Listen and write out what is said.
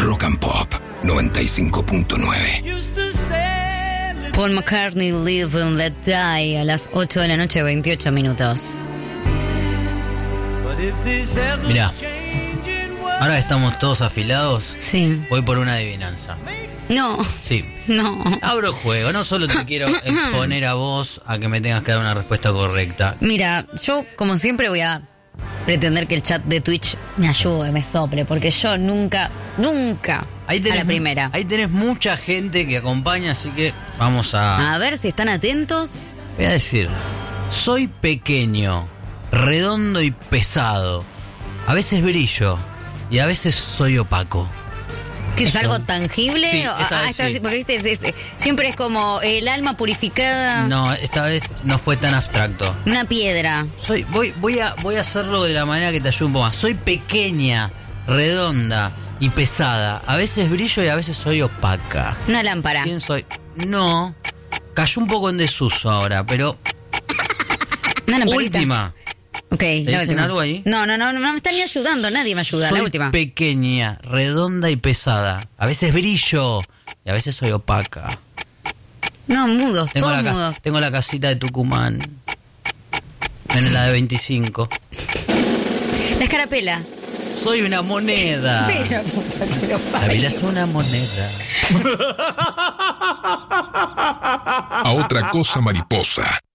Rock and Pop 95.9. Paul McCartney, Live and Let Die, a las 8 de la noche, 28 minutos. Mirá, ahora que estamos todos afilados, Sí. voy por una adivinanza. No. Sí. No. Abro juego, no solo te quiero exponer a vos a que me tengas que dar una respuesta correcta. Mira, yo como siempre voy a pretender que el chat de Twitch me ayude, me sople, porque yo nunca Ahí a la primera. Ahí tenés mucha gente que acompaña, así que vamos a... A ver si están atentos. Voy a decir, soy pequeño, redondo y pesado. A veces brillo y a veces soy opaco. ¿Qué ¿Es soy? algo tangible? Sí, esta vez sí. Porque ¿viste? Siempre es como el alma purificada. No, esta vez no fue tan abstracto. Una piedra. Voy a hacerlo de la manera que te ayude un poco más. Soy pequeña, redonda y pesada. A veces brillo y a veces soy opaca. Una lámpara. ¿Quién soy? No. Cayó un poco en desuso ahora, pero... Una lamparita. Última. Ok, ¿Te la dicen última. algo ahí? No me están ni ayudando, nadie me ayuda. Soy La última. pequeña, redonda y pesada. A veces brillo y a veces soy opaca. No, mudos, todos mudos. Tengo la casita de Tucumán. En la de 25. La escarapela. Soy una moneda. Pero, puta que lo La vida es una moneda. A otra cosa mariposa.